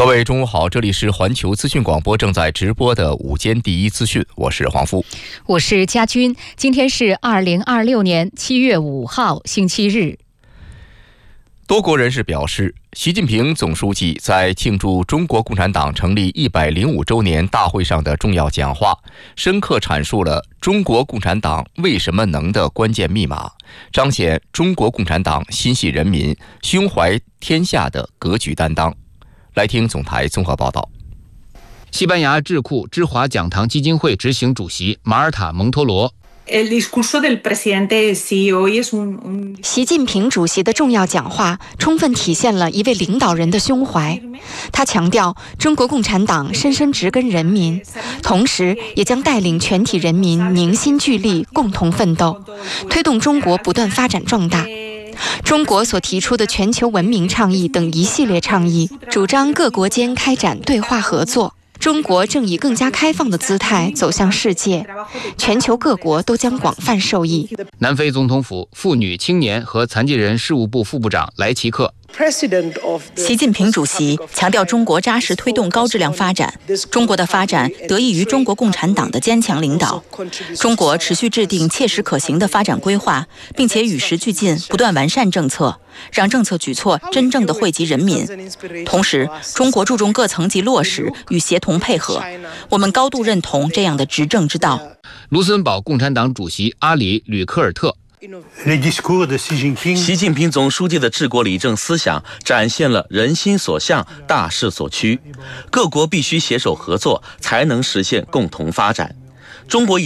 各位中午好，这里是环球资讯广播正在直播的午间第一资讯，我是黄富， 我是佳君。今天是2026年7月5号，星期日。 多国人士表示，习近平总书记在庆祝中国共产党成立105周年大会上的重要讲话，深刻阐述了中国共产党为什么能的关键密码，彰显中国共产党心系人民、胸怀天下的格局担当。来听总台综合报道。 西班牙智库知华讲堂基金会执行主席马尔塔·蒙托罗。 习近平主席的重要讲话充分体现了一位领导人的胸怀。他强调，中国共产党深深植根人民，同时也将带领全体人民凝心聚力，共同奋斗，推动中国不断发展壮大。中国所提出的全球文明倡议等一系列倡议，主张各国间开展对话合作。中国正以更加开放的姿态走向世界，全球各国都将广泛受益。 南非总统府妇女、青年和残疾人事务部副部长莱奇克。 习近平主席强调，中国扎实推动高质量发展，中国的发展得益于中国共产党的坚强领导。中国持续制定切实可行的发展规划，并且与时俱进，不断完善政策，让政策举措真正的惠及人民。同时，中国注重各层级落实与协同配合，我们高度认同这样的执政之道。 卢森堡共产党主席阿里·吕科尔特。 习近平总书记的治国理政思想展现了人心所向、大势所趋，各国必须携手合作，才能实现共同发展。中国